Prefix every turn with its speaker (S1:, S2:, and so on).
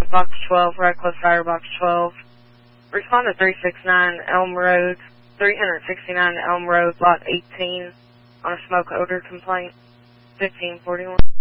S1: Box 12, Radcliffe Fire Box 12. Respond to 369 Elm Road, 369 Elm Road, Lot 18, on a smoke odor complaint, 1541.